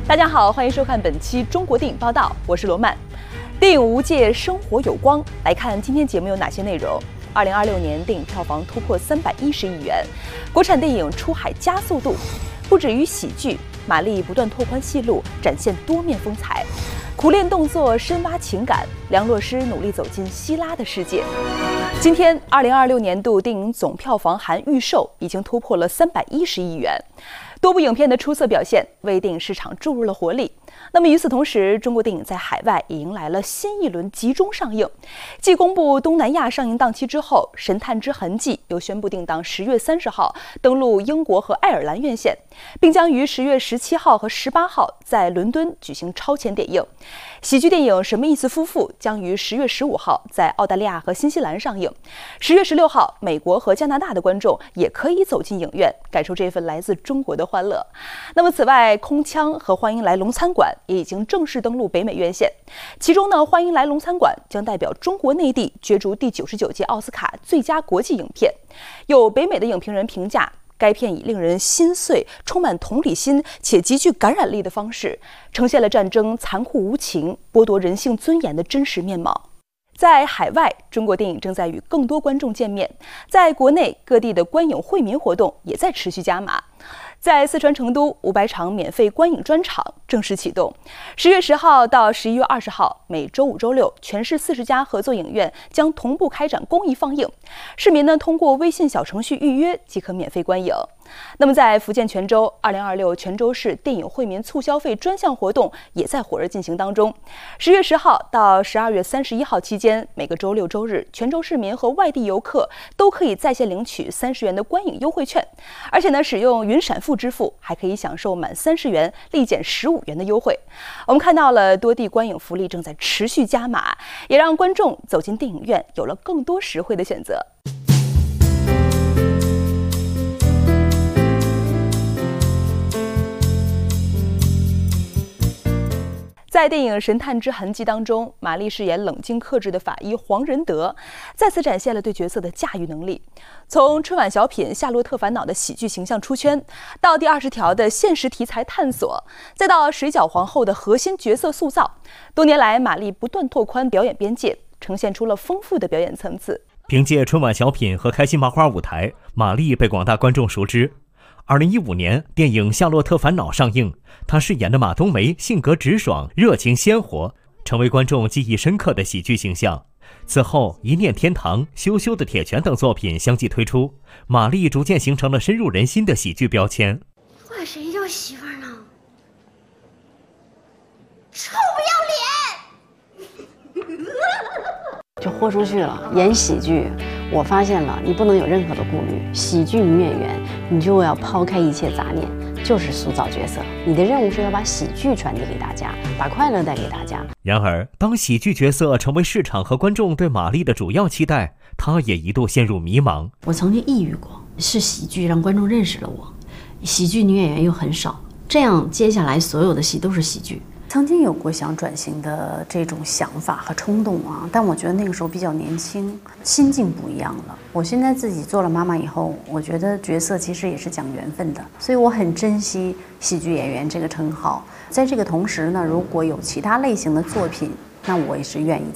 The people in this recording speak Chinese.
大家好，欢迎收看本期中国电影报道，我是罗曼。电影无界，生活有光。来看今天节目有哪些内容？2026年电影票房突破310亿元，国产电影出海加速度。不止于喜剧，马丽不断拓宽戏路，展现多面风采。苦练动作，深挖情感，梁洛施努力走进希拉的世界。今天，2026年度电影总票房含预售已经突破了310亿元。多部影片的出色表现为电影市场注入了活力。那么与此同时，中国电影在海外也迎来了新一轮集中上映。继公布东南亚上映档期之后，《神探之痕迹》又宣布定档10月30号登陆英国和爱尔兰院线，并将于10月17号和18号在伦敦举行超前点映。喜剧电影《什么意思夫妇》将于10月15号在澳大利亚和新西兰上映。10月16号，美国和加拿大的观众也可以走进影院，感受这份来自中国的欢乐。那么此外，《空腔》和《欢迎来龙餐馆》也已经正式登陆北美院线。其中呢，《欢迎来龙餐馆》将代表中国内地角逐第99届奥斯卡最佳国际影片。有北美的影评人评价，该片以令人心碎、充满同理心且极具感染力的方式，呈现了战争残酷无情、剥夺人性尊严的真实面貌。在海外，中国电影正在与更多观众见面；在国内，各地的观影惠民活动也在持续加码。在四川成都，500场免费观影专场正式启动。10月10号到11月20号，每周5、周6，全市40家合作影院将同步开展公益放映。市民呢，通过微信小程序预约即可免费观影。那么在福建泉州，2026泉州市电影惠民促消费专项活动也在火热进行当中。10月10号到12月31号期间，每个周6、周日，泉州市民和外地游客都可以在线领取30元的观影优惠券，而且呢，使用云闪付支付还可以享受满30元立减15元的优惠。我们看到了多地观影福利正在持续加码，也让观众走进电影院有了更多实惠的选择。在电影《神探之痕迹》当中，马丽饰演冷静克制的法医黄仁德，再次展现了对角色的驾驭能力。从春晚小品《夏洛特烦恼》的喜剧形象出圈，到第20条的现实题材探索，再到水饺皇后的核心角色塑造，多年来马丽不断拓宽表演边界，呈现出了丰富的表演层次。 凭借春晚小品和开心麻花舞台，马丽被广大观众熟知。2015年，电影《夏洛特烦恼》上映，她饰演的马冬梅性格直爽、热情鲜活，成为观众记忆深刻的喜剧形象。此后，《一念天堂》、《羞羞的铁拳》等作品相继推出，马丽逐渐形成了深入人心的喜剧标签。 管谁叫媳妇儿呢？臭不要脸！ 就豁出去了。演喜剧，我发现了，你不能有任何的顾虑。喜剧女演员，你就要抛开一切杂念，就是塑造角色。你的任务是要把喜剧传递给大家，把快乐带给大家。 然而，当喜剧角色成为市场和观众对马丽的主要期待，她也一度陷入迷茫。 我曾经抑郁过，是喜剧让观众认识了我，喜剧女演员又很少，这样接下来所有的戏都是喜剧。 曾经有过想转型的这种想法和冲动啊，但我觉得那个时候比较年轻，心境不一样了。我现在自己做了妈妈以后，我觉得角色其实也是讲缘分的，所以我很珍惜喜剧演员这个称号。在这个同时呢，如果有其他类型的作品，那我也是愿意